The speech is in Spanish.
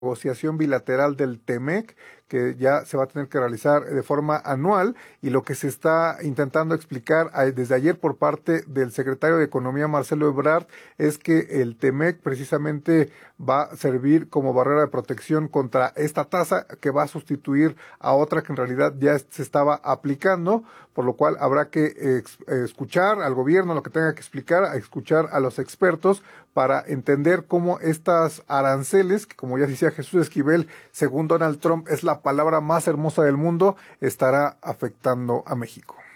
negociación bilateral del TEMEC, que ya se va a tener que realizar de forma anual, y lo que se está intentando explicar desde ayer por parte del secretario de Economía, Marcelo Ebrard, es que el TEMEC precisamente va a servir como barrera de protección contra esta tasa que va a sustituir a otra que en realidad ya se estaba aplicando, por lo cual habrá que escuchar al gobierno lo que tenga que explicar, escuchar a los expertos para entender cómo estas aranceles, que como ya decía Jesús Esquivel, según Donald Trump es la palabra más hermosa del mundo, estará afectando a México.